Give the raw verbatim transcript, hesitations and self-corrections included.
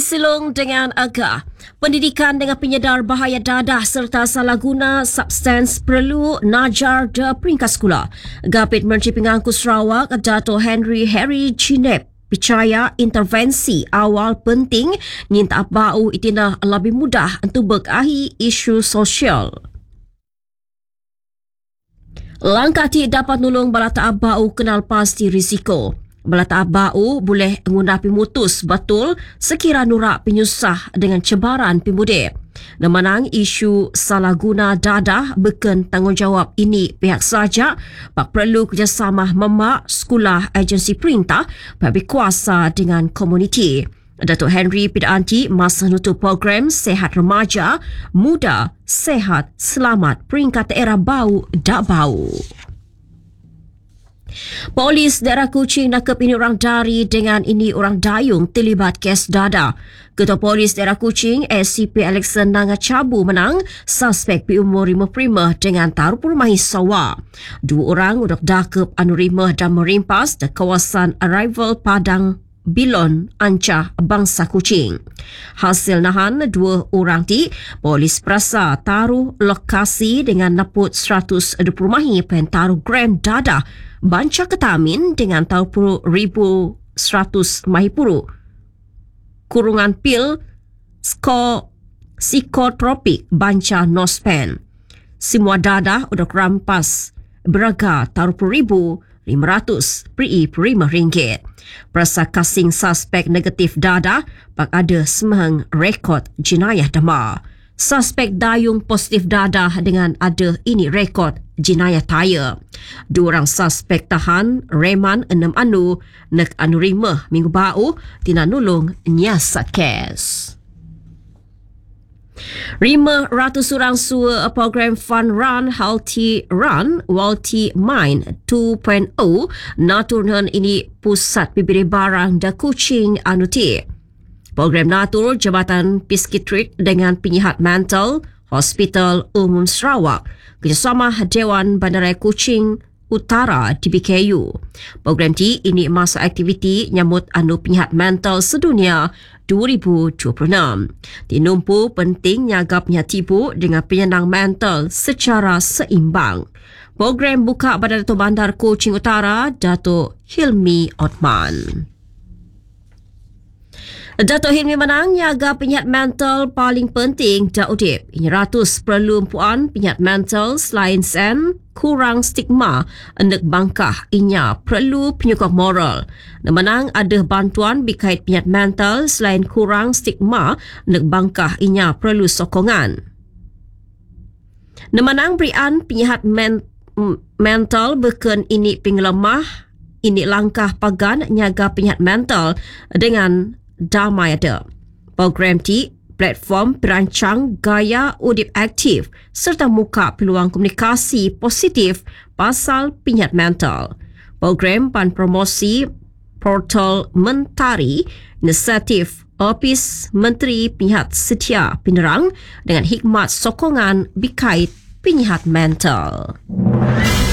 Silong dengan Agah. Pendidikan dengan penyedar bahaya dadah serta salah guna substans perlu najar de peringkat sekolah. Gapit Menteri Pengangku Sarawak, Dato' Henry Harry Chinep, percaya intervensi awal penting nyinta bau itina lebih mudah untuk berkahi isu sosial. Langkah ti dapat nolong balata bau kenal pasti risiko. Balata bau boleh guna pimutus betul sekira nurak penyusah dengan cebaran pemudik. Namanang isu salah guna dadah bukan tanggungjawab ini pihak saja, pak perlu kerjasama memak, sekolah, agensi perintah, pihak berkuasa dengan komuniti. Datuk Henry Pidanti masa nutup program Sehat Remaja, Muda, Sehat, Selamat peringkat daerah bau dak bau. Polis daerah Kuching nakap ini orang dari dengan ini orang dayung terlibat kes dadah. Ketua Polis daerah Kuching, S C P Alexander Nangacabu menang suspek berumur lima puluh lima dengan taruh perumahi sawa. Dua orang udah dakap anu rimah dan merimpas di kawasan Arrival Padang Bilon, Ancah, Bangsa Kuching. Hasil nahan dua orang ti, polis perasa taruh lokasi dengan naput seratus perumahi pen taruh gram dadah banca ketamin dengan taruh puluh ribu seratus mahipuru. Kurungan pil skor psikotropik banca nospen. Semua dadah udah rampas beraga taruh puluh ribu lima ratus peri lima ringgit. Perasa kasing suspek negatif dadah pak ada semang rekod jenayah dama. Suspek dayung positif dadah dengan ada ini rekod jenayah taya. Dua orang suspek tahan reman enam anu nak anu rimah minggu bau tina nulung nyiasat kes. Lima ratus orang sua program Fun Run Healthy Run Walti Mind dua titik kosong naturhan ini pusat pibiri barang da Kuching anu ti. Program natur Jabatan Psikiatrik dengan Penyihat Mental Hospital Umum Sarawak kerjasama Dewan Bandaraya Kuching Utara D B K U. Program ti ini masa aktiviti nyambut anu penyihat mental sedunia dua ribu dua puluh enam. Tinumpu penting nyaga penyihat tibu dengan penyenang mental secara seimbang. Program buka pada Dato' Bandar Kuching Utara, Dato' Hilmi Othman. Dato' Hilmi menang nyaga penyihat mental paling penting da udip. Ini ratus perlu puan penyihat mental selain sen kurang stigma hendak bangkah inya perlu penyokong moral. Namanang ada bantuan berkait penyihat mental selain kurang stigma hendak bangkah inya perlu sokongan. Namanang berian penyihat men- mental bukan ini penglemah, ini langkah pagan nyaga penyihat mental dengan damai ada. Program ti platform perancang gaya udip aktif serta muka peluang komunikasi positif pasal penyihat mental. Program pan promosi portal Mentari inisiatif Ofis Menteri Penyihat Setia Penderang dengan hikmat sokongan berkait penyihat mental.